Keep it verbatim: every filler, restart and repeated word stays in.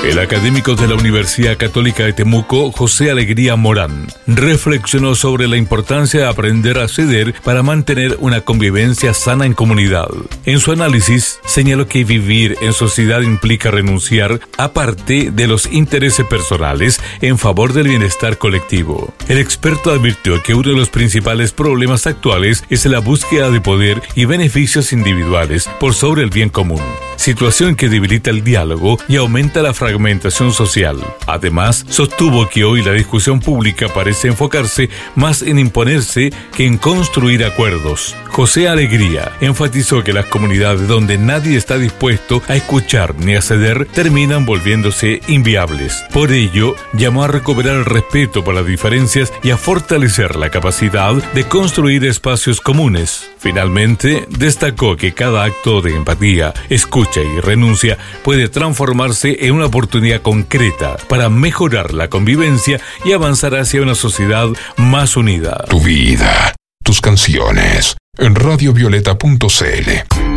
El académico de la Universidad Católica de Temuco, José Alegría Morán, reflexionó sobre la importancia de aprender a ceder para mantener una convivencia sana en comunidad. En su análisis, señaló que vivir en sociedad implica renunciar a parte de los intereses personales en favor del bienestar colectivo. El experto advirtió que uno de los principales problemas actuales es la búsqueda de poder y beneficios individuales por sobre el bien común, situación que debilita el diálogo y aumenta la fragmentación social. Además, sostuvo que hoy la discusión pública parece enfocarse más en imponerse que en construir acuerdos. José Alegría enfatizó que las comunidades donde nadie está dispuesto a escuchar ni a ceder terminan volviéndose inviables. Por ello, llamó a recuperar el respeto por las diferencias y a fortalecer la capacidad de construir espacios comunes. Finalmente, destacó que cada acto de empatía, escucha y renuncia puede transformarse en una oportunidad concreta para mejorar la convivencia y avanzar hacia una sociedad más unida. Tu vida, tus canciones, en radio violeta punto c l.